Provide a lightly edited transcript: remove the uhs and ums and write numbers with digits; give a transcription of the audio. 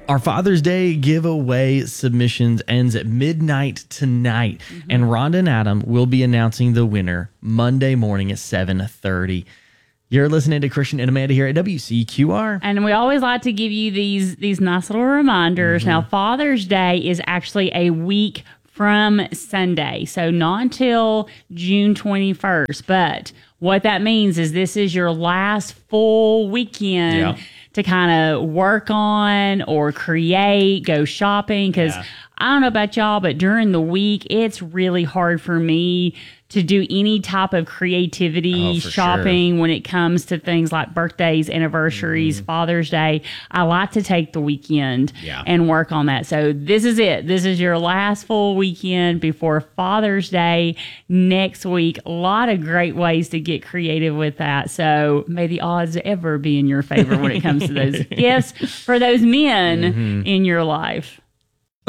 Our Father's Day giveaway submissions ends at midnight tonight, and Rhonda and Adam will be announcing the winner Monday morning at 7:30. You're listening to Christian and Amanda here at WCQR. And we always like to give you these nice little reminders. Now, Father's Day is actually a week from Sunday, so not until June 21st. But what that means is this is your last full weekend to kind of work on or create, go shopping. Because I don't know about y'all, but during the week, it's really hard for me to do any type of creativity shopping when it comes to things like birthdays, anniversaries, Father's Day. I like to take the weekend and work on that. So this is it. This is your last full weekend before Father's Day next week. A lot of great ways to get creative with that. So may the odds ever be in your favor when it comes to those gifts for those men in your life.